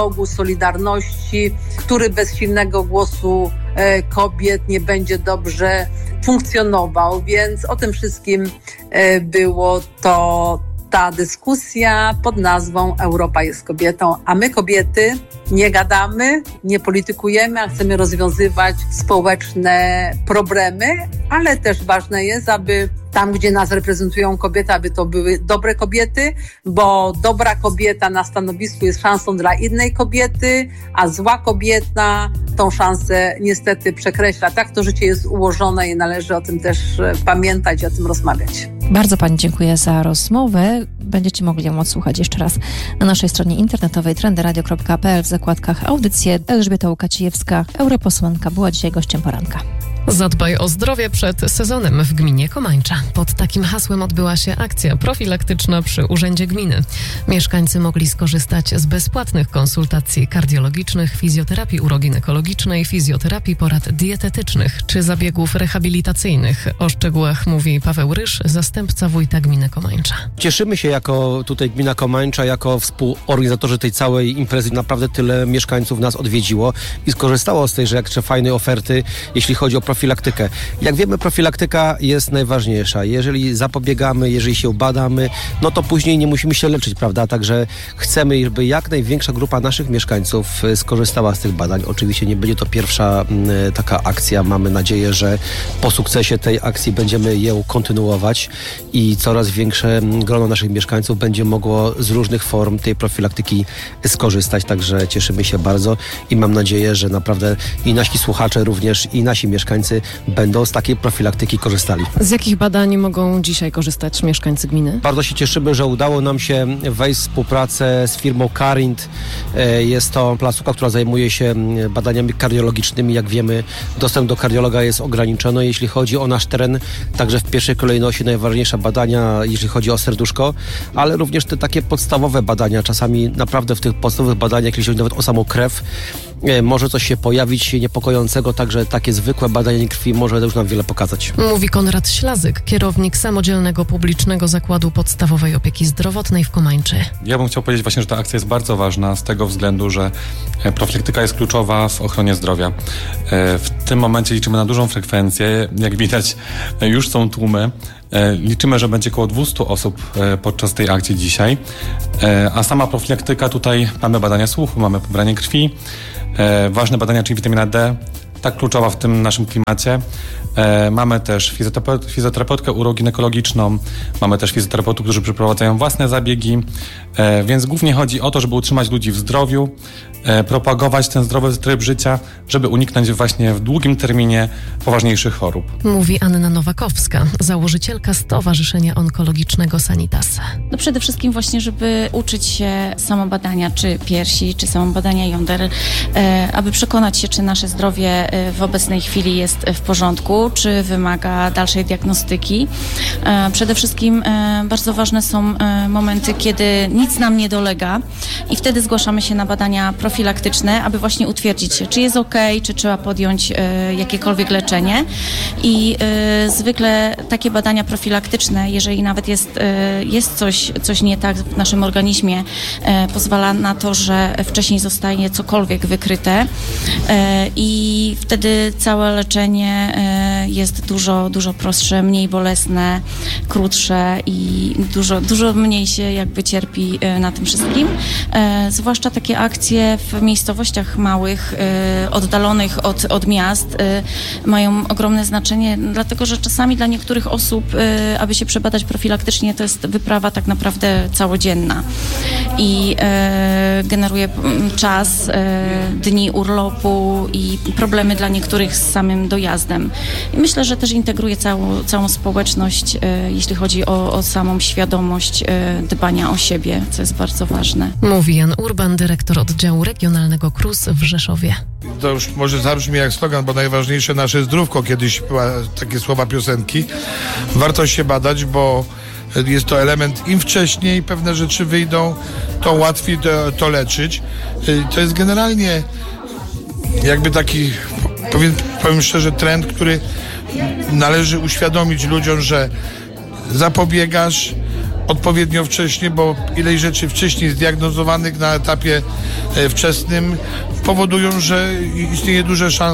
Głos Solidarności, który bez silnego głosu kobiet nie będzie dobrze funkcjonował, więc o tym wszystkim było ta dyskusja pod nazwą Europa jest kobietą, a my kobiety nie gadamy, nie politykujemy, a chcemy rozwiązywać społeczne problemy, ale też ważne jest, aby tam, gdzie nas reprezentują kobiety, aby to były dobre kobiety, bo dobra kobieta na stanowisku jest szansą dla innej kobiety, a zła kobieta tą szansę niestety przekreśla. Tak to życie jest ułożone i należy o tym też pamiętać i o tym rozmawiać. Bardzo Pani dziękuję za rozmowę. Będziecie mogli ją odsłuchać jeszcze raz na naszej stronie internetowej trendyradio.pl w zakładkach audycje. Elżbieta Łukacijewska, europosłanka, była dzisiaj gościem poranka. Zadbaj o zdrowie przed sezonem w gminie Komańcza. Pod takim hasłem odbyła się akcja profilaktyczna przy Urzędzie Gminy. Mieszkańcy mogli skorzystać z bezpłatnych konsultacji kardiologicznych, fizjoterapii uroginekologicznej, fizjoterapii, porad dietetycznych czy zabiegów rehabilitacyjnych. O szczegółach mówi Paweł Ryż, zastępca wójta gminy Komańcza. Cieszymy się jako tutaj gmina Komańcza, jako współorganizatorzy tej całej imprezy. Naprawdę tyle mieszkańców nas odwiedziło i skorzystało z tej jakże fajnej oferty, jeśli chodzi o profilaktykę. Jak wiemy, profilaktyka jest najważniejsza. Jeżeli zapobiegamy, jeżeli się badamy, no to później nie musimy się leczyć, prawda? Także chcemy, żeby jak największa grupa naszych mieszkańców skorzystała z tych badań. Oczywiście nie będzie to pierwsza taka akcja. Mamy nadzieję, że po sukcesie tej akcji będziemy ją kontynuować i coraz większe grono naszych mieszkańców będzie mogło z różnych form tej profilaktyki skorzystać. Także cieszymy się bardzo i mam nadzieję, że naprawdę i nasi słuchacze również, i nasi mieszkańcy będą z takiej profilaktyki korzystali. Z jakich badań mogą dzisiaj korzystać mieszkańcy gminy? Bardzo się cieszymy, że udało nam się wejść w współpracę z firmą Carint. Jest to placówka, która zajmuje się badaniami kardiologicznymi. Jak wiemy, dostęp do kardiologa jest ograniczony, jeśli chodzi o nasz teren. Także w pierwszej kolejności najważniejsze badania, jeśli chodzi o serduszko, ale również te takie podstawowe badania. Czasami naprawdę w tych podstawowych badaniach, jeśli chodzi nawet o samą krew, może coś się pojawić niepokojącego, także takie zwykłe badanie krwi może już nam wiele pokazać. Mówi Konrad Ślazyk, kierownik Samodzielnego Publicznego Zakładu Podstawowej Opieki Zdrowotnej w Komańczy. Ja bym chciał powiedzieć właśnie, że ta akcja jest bardzo ważna z tego względu, że profilaktyka jest kluczowa w ochronie zdrowia. W tym momencie liczymy na dużą frekwencję. Jak widać, już są tłumy. Liczymy, że będzie około 200 osób podczas tej akcji dzisiaj. A sama profilaktyka, tutaj mamy badania słuchu, mamy pobranie krwi, ważne badania, czyli witamina D, tak kluczowa w tym naszym klimacie. Mamy też fizjoterapeutkę uroginekologiczną, mamy też fizjoterapeutów, którzy przeprowadzają własne zabiegi, więc głównie chodzi o to, żeby utrzymać ludzi w zdrowiu, propagować ten zdrowy tryb życia, żeby uniknąć właśnie w długim terminie poważniejszych chorób. Mówi Anna Nowakowska, założycielka Stowarzyszenia Onkologicznego Sanitas. No przede wszystkim właśnie, żeby uczyć się samobadania czy piersi, czy samobadania jąder, aby przekonać się, czy nasze zdrowie w obecnej chwili jest w porządku, czy wymaga dalszej diagnostyki. Przede wszystkim bardzo ważne są momenty, kiedy nic nam nie dolega i wtedy zgłaszamy się na badania profilaktyczne, aby właśnie utwierdzić się, czy jest okej, czy trzeba podjąć jakiekolwiek leczenie. I zwykle takie badania profilaktyczne, jeżeli nawet jest coś nie tak w naszym organizmie, pozwala na to, że wcześniej zostanie cokolwiek wykryte i wtedy całe leczenie jest dużo prostsze, mniej bolesne, krótsze i dużo mniej się jakby cierpi na tym wszystkim. Zwłaszcza takie akcje w miejscowościach małych, oddalonych od miast mają ogromne znaczenie, dlatego że czasami dla niektórych osób, aby się przebadać profilaktycznie, to jest wyprawa tak naprawdę całodzienna i generuje czas, dni urlopu i problemy dla niektórych z samym dojazdem. I myślę, że też integruje całą społeczność, jeśli chodzi o samą świadomość dbania o siebie, co jest bardzo ważne. Mówi Jan Urban, dyrektor oddziału regionalnego KRUS w Rzeszowie. To już może zabrzmi jak slogan, bo najważniejsze nasze zdrówko. Kiedyś były takie słowa piosenki. Warto się badać, bo jest to element, im wcześniej pewne rzeczy wyjdą, to łatwiej to leczyć. To jest generalnie jakby taki, powiem szczerze, trend, który należy uświadomić ludziom, że zapobiegasz, odpowiednio wcześnie, bo ileś rzeczy wcześniej zdiagnozowanych na etapie wczesnym powodują, że istnieją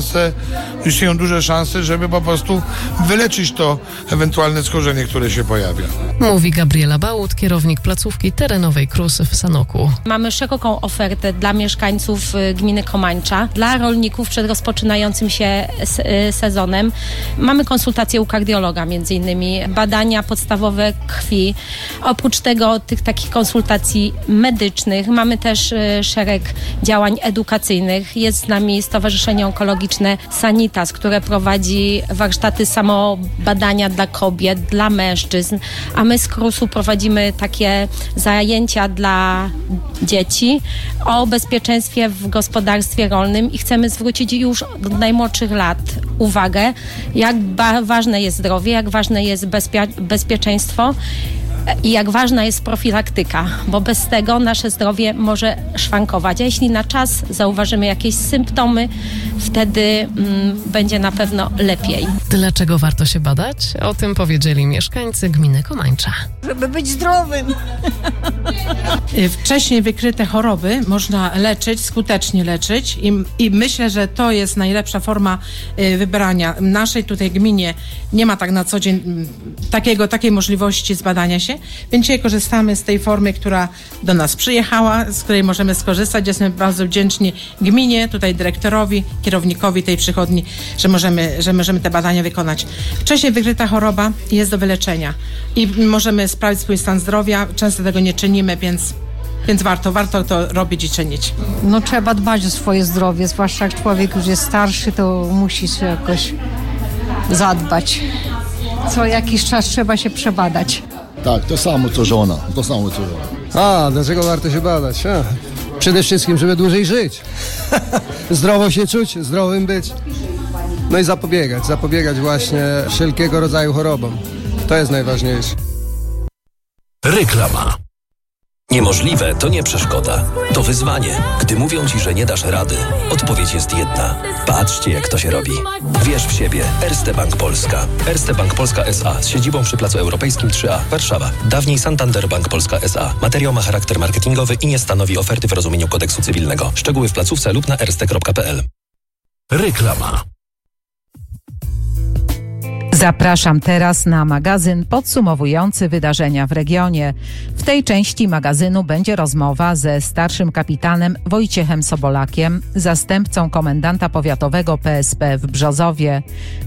duże szanse, żeby po prostu wyleczyć to ewentualne schorzenie, które się pojawia. Mówi Gabriela Bałut, kierownik placówki terenowej KRUS w Sanoku. Mamy szeroką ofertę dla mieszkańców gminy Komańcza, dla rolników przed rozpoczynającym się sezonem. Mamy konsultacje u kardiologa, między innymi badania podstawowe krwi. Oprócz tego tych takich konsultacji medycznych mamy też szereg działań edukacyjnych. Jest z nami Stowarzyszenie Onkologiczne Sanitas, które prowadzi warsztaty samobadania dla kobiet, dla mężczyzn, a my z KRUS-u prowadzimy takie zajęcia dla dzieci o bezpieczeństwie w gospodarstwie rolnym i chcemy zwrócić już od najmłodszych lat uwagę, jak ważne jest zdrowie, jak ważne jest bezpieczeństwo i jak ważna jest profilaktyka, bo bez tego nasze zdrowie może szwankować. A jeśli na czas zauważymy jakieś symptomy, wtedy będzie na pewno lepiej. Dlaczego warto się badać? O tym powiedzieli mieszkańcy gminy Komańcza. Żeby być zdrowym. Wcześniej wykryte choroby można leczyć, skutecznie leczyć i myślę, że to jest najlepsza forma wybrania. W naszej tutaj gminie nie ma tak na co dzień takiej możliwości zbadania się, więc dzisiaj korzystamy z tej formy, która do nas przyjechała, z której możemy skorzystać. Jesteśmy bardzo wdzięczni gminie, tutaj dyrektorowi, kierownikowi tej przychodni, że możemy te badania wykonać. Wcześniej wykryta choroba jest do wyleczenia i możemy sprawdzić swój stan zdrowia. Często tego nie czynimy, więc warto to robić i czynić. No trzeba dbać o swoje zdrowie, zwłaszcza jak człowiek już jest starszy, to musi się jakoś zadbać. Co jakiś czas trzeba się przebadać. Tak, to samo co żona. A, dlaczego warto się badać? Przede wszystkim, żeby dłużej żyć. Zdrowo się czuć, zdrowym być. No i zapobiegać właśnie wszelkiego rodzaju chorobom. To jest najważniejsze. Reklama. Niemożliwe to nie przeszkoda, to wyzwanie. Gdy mówią ci, że nie dasz rady, odpowiedź jest jedna. Patrzcie, jak to się robi. Wierz w siebie. Erste Bank Polska. Erste Bank Polska S.A. z siedzibą przy Placu Europejskim 3A, Warszawa. Dawniej Santander Bank Polska S.A. Materiał ma charakter marketingowy i nie stanowi oferty w rozumieniu kodeksu cywilnego. Szczegóły w placówce lub na erste.pl. Reklama. Zapraszam teraz na magazyn podsumowujący wydarzenia w regionie. W tej części magazynu będzie rozmowa ze starszym kapitanem Wojciechem Sobolakiem, zastępcą komendanta powiatowego PSP w Brzozowie.